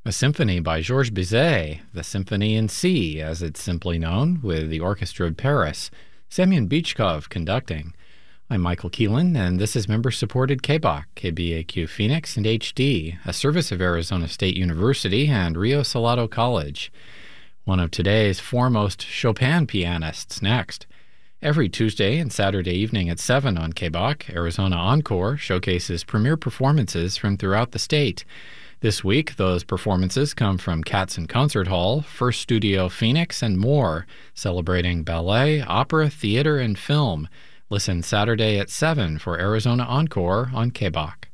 A symphony by Georges Bizet, the Symphony in C, as it's simply known, with the Orchestra of Paris, Semyon Bychkov conducting. I'm Michael Keelan, and this is member-supported KBOC, KBAQ Phoenix and HD, a service of Arizona State University and Rio Salado College. One of today's foremost Chopin pianists next. Every Tuesday and Saturday evening at 7 on KBOC, Arizona Encore showcases premier performances from throughout the state. This week, those performances come from Katzen Concert Hall, First Studio Phoenix, and more, celebrating ballet, opera, theater, and film. Listen Saturday at 7 for Arizona Encore on KBOC.